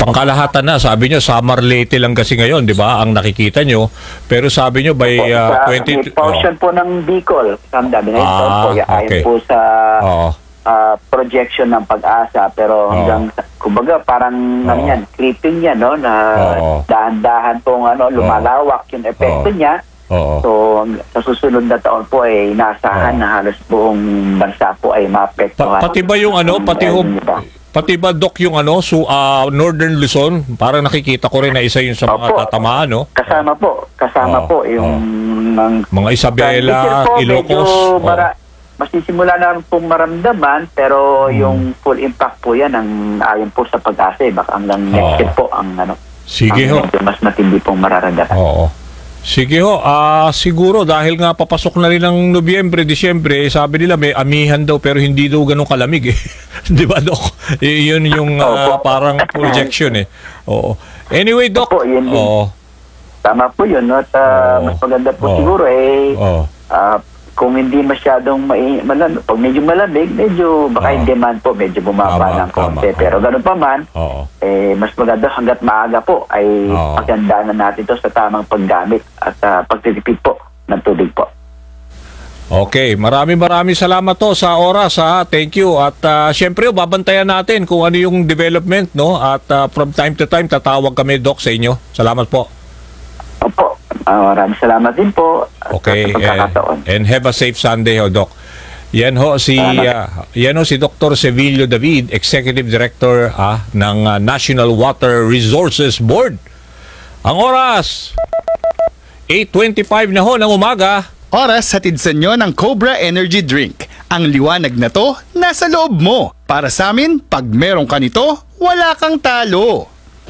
pangkalahatan na. Sabi nyo, Samar Leyte lang kasi ngayon, di ba? Ang nakikita nyo. Pero sabi nyo, by 20... portion po ng Bicol. Dami na ito po. Ayon po sa projection ng Pag-asa. Pero hanggang, kumbaga, parang creeping yan, no? Na dahan-dahan pong lumalawak yung epekto niya. So, sa susunod na taon po ay inasahan na halos buong bansa po ay maapektuhan. Pati ba yung pati ba, Doc, yung Northern Luzon? Parang nakikita ko rin na isa yun sa mga tatamaan, no? Kasama po yung mga Isabela, Ilocos. Masisimula na pong maramdaman, pero yung full impact po yan ayon po sa Pag-asa. Baka hanggang next year po ang sige ho. Mas matindi pong mararamdaman. Sige ho, siguro dahil nga papasok na rin ng Nobyembre, Disyembre, sabi nila may amihan daw pero hindi daw ganun kalamig eh. Di ba, Doc? Yun yung parang projection eh. Anyway, Doc. Tama po yun. No? At mas maganda po siguro kung hindi masyadong pag medyo malamig, medyo baka yung demand po medyo bumaba ng konti. Pero ganun pa man, mas maganda hanggat maaga po ay pagandaan na natin ito sa tamang paggamit at pagtitipid po ng tubig po. Okay, maraming salamat to sa oras Thank you. At syempre babantayan natin kung ano yung development, no? At from time to time tatawag kami, Doc, sa inyo. Salamat po. Opo. Maraming salamat din po. Okay, and have a safe Sunday, Doc. Yan ho si Dr. Sevilio David, Executive Director ng National Water Resources Board. Ang oras 8:25 na ho ng umaga. Oras hatid sa inyo ng Cobra Energy Drink. Ang liwanag na to nasa loob mo. Para sa amin, pag meron ka nito, wala kang talo.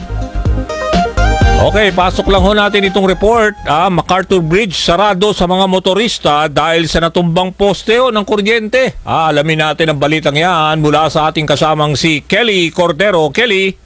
Okay, pasok lang ho natin itong report. MacArthur Bridge sarado sa mga motorista dahil sa natumbang poste ng kuryente. Alamin natin ang balitang yan mula sa ating kasamang si Kelly Cordero. Kelly?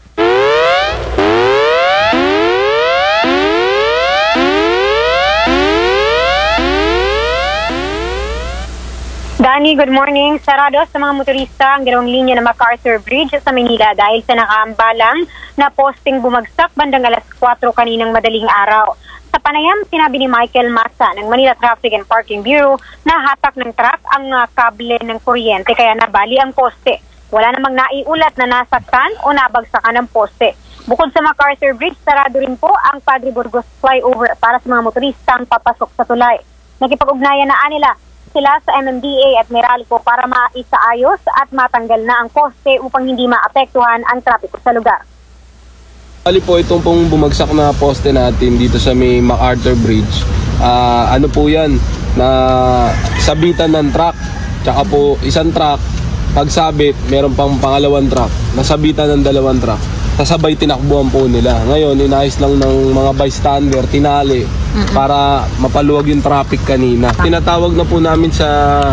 Danny, good morning. Sarado sa mga motorista ang dalawang linya ng MacArthur Bridge sa Manila dahil sa nakaambalang na posting bumagsak bandang alas 4 kaninang madaling araw. Sa panayam, sinabi ni Michael Massa ng Manila Traffic and Parking Bureau na hatak ng truck ang kable ng kuryente kaya nabali ang poste. Wala namang naiulat na nasaktan o nabagsakan ng poste. Bukod sa MacArthur Bridge, sarado rin po ang Padre Burgos flyover para sa mga motoristang papasok sa tulay. Nakipag-ugnayan na nila sila sa MMDA at Meralco para maisaayos at matanggal na ang poste upang hindi maapektuhan ang trapiko sa lugar. Bali po itong pong bumagsak na poste natin dito sa may MacArthur Bridge. Ano po yan? Na sabitan ng truck. Tsaka po isang truck, pagsabit, meron pang pangalawang truck. Nasabitan ng dalawang truck. Kasabay tinakbuhan po nila. Ngayon, inayos lang ng mga bystander, tinali para mapaluwag yung traffic kanina. Tinatawag na po namin sa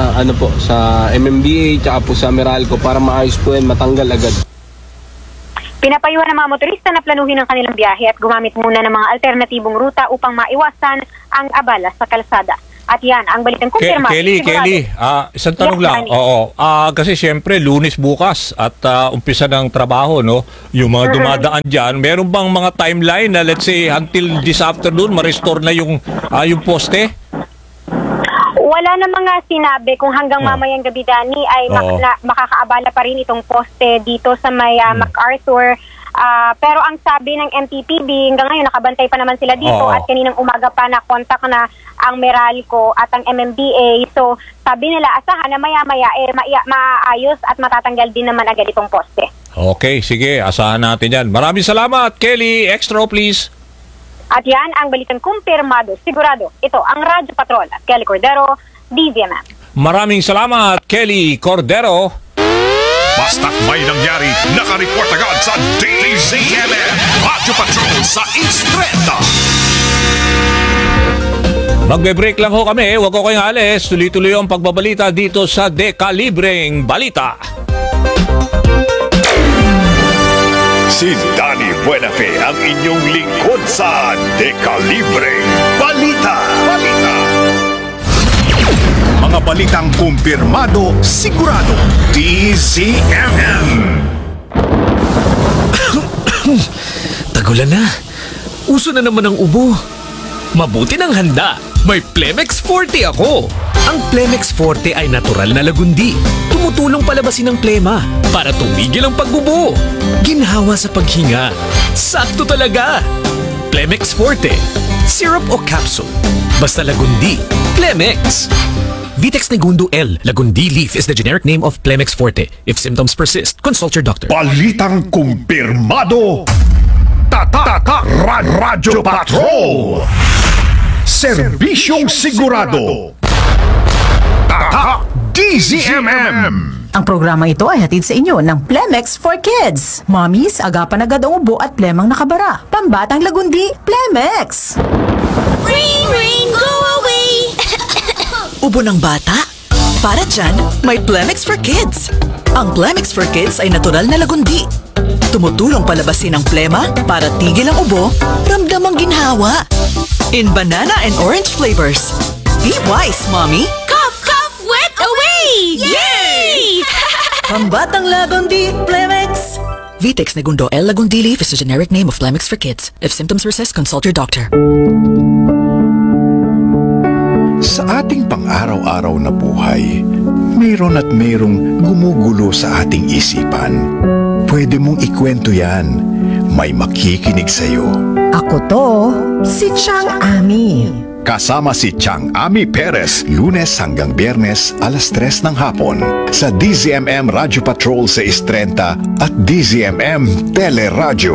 sa MMDA tsaka po sa Meralco para maayos po yan, matanggal agad. Pinapayuhan ng mga motorista na planuhin ang kanilang biyahe at gumamit muna ng mga alternatibong ruta upang maiwasan ang abala sa kalsada. At yan, ang balitang kumpirmado. Kelly, isang tanong lang. Kasi siyempre, Lunes bukas at umpisa ng trabaho, no? Yung mga dumadaan dyan, meron bang mga timeline na let's say until this afternoon, ma-restore na yung poste? Wala na mga sinabi kung hanggang mamayang gabi, Dani, ay makakaabala pa rin itong poste dito sa may MacArthur. Pero ang sabi ng MPPB, hanggang ngayon nakabantay pa naman sila dito at kaninang umaga pa na kontak na ang Meralco at ang MMDA. So sabi nila asahan na maya-maya maayos at matatanggal din naman agad itong poste. Okay, sige, asahan natin yan. Maraming salamat, Kelly. Extra please. At yan ang balitang kumpirmado, sigurado. Ito ang Radyo Patrol at Kelly Cordero, DZMM. Maraming salamat, Kelly Cordero. Basta't may nangyari, naka-report agad sa Daily ZMM. Radyo Patrol sa Instreta. Magbe-break lang ho kami, huwag ko kayong alis. Tuloy-tuloy ang pagbabalita dito sa Dekalibreng Balita. Si Danny Buenafe ang inyong lingkod sa Dekalibreng Balita. Mga balitang kumpirmado, sigurado, DZMM. Tag-ulan na. Uso na naman ang ubo. Mabuti ng handa. May Plemex Forte ako. Ang Plemex Forte ay natural na lagundi. Tumutulong palabasin ang plema para tumigil ang pagbubo. Ginhawa sa paghinga. Sakto talaga. Plemex Forte. Syrup o capsule. Basta lagundi. Plemex. Vitex Negundo L. Lagundi leaf is the generic name of Plemex Forte. If symptoms persist, consult your doctor. Balitang kumpirmado. Radyo Patrol. Serbisyong sigurado. DZMM. Ang programa ito ay hatid sa inyo ng Plemex for Kids. Mommies, agapan agad ang ubo at plemang nakabara. Pambatang lagundi, Plemex! Ring, ring, go away! Ubo ng bata? Para dyan, may Plemex for Kids. Ang Plemex for Kids ay natural na lagundi. Tumutulong palabasin ang plema para tigil ang ubo, ramdam ang ginhawa. In banana and orange flavors. Be wise, Mommy! Cough, cough, wet away! Yay! Pambatang lagundi, Plemex! Vitex Negundo L. Lagundi Leaf is the generic name of Plemex for Kids. If symptoms persist, consult your doctor. Sa ating pang-araw-araw na buhay, mayroon at mayroong gumugulo sa ating isipan. Pwede mong ikwento yan. May makikinig sa'yo. Ako to, si Chang Ami. Kasama si Chang Ami Perez, Lunes hanggang Biyernes, alas 3 ng hapon sa DZMM Radio Patrol 630 at DZMM Teleradyo.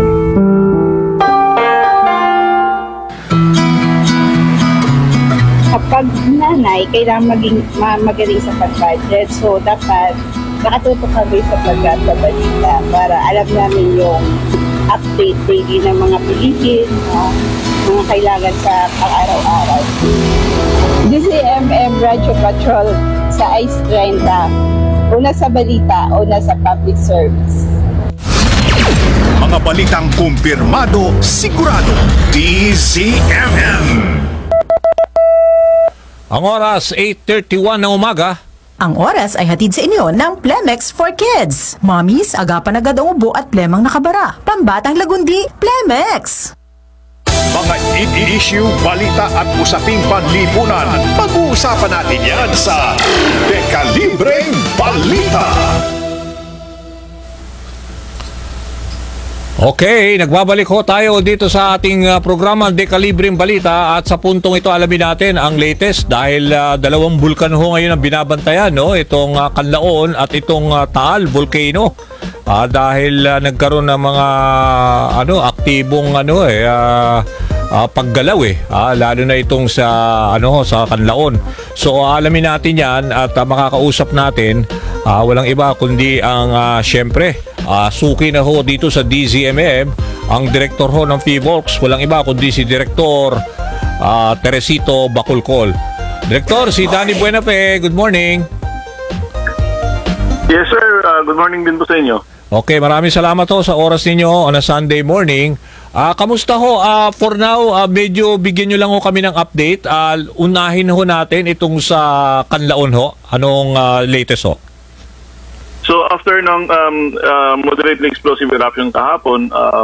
Kapag nanay, kailangan magaling sa pag-budget. So, dapat nakatutok kami sa pagkakabalita para alam namin yung update daily ng mga bilihin, mga kailangan sa pang-araw-araw. DZMM Radio Patrol sa Ice 30. Una sa balita, una sa public service. Mga balitang kumpirmado, sigurado. DZMM. Ang oras, 8:31 ng umaga. Ang oras ay hatid sa inyo ng Plemex for Kids. Mommies, agapan agad ang ubo at plemang nakabara. Pambatang lagundi, Plemex! Mga issue, balita at usaping panlipunan. Pag-uusapan natin yan sa Dekalibreng Balita. Okay, nagbabalik ho tayo dito sa ating programa Dekalibreng Balita at sa puntong ito alamin natin ang latest dahil dalawang bulkan ho ngayon ang binabantayan, no? Itong Canlaon at itong Taal Volcano. Dahil nagkaroon ng mga aktibong paggalaw lalo na itong sa Canlaon. So alamin natin 'yan at makakausap natin walang iba kundi ang syempre suki na ho dito sa DZMM ang director ho ng PHIVOLCS, walang iba kundi si Director Teresito Bacolcol. Director, si Danny Buenafe, good morning. Yes sir, good morning din po sa inyo. Okay, maraming salamat ho sa oras ninyo on a Sunday morning. Kamusta ho? For now, medyo bigyan nyo lang ho kami ng update. Unahin ho natin itong sa Canlaon ho. Anong latest ho? So after ng moderately explosive eruption kahapon,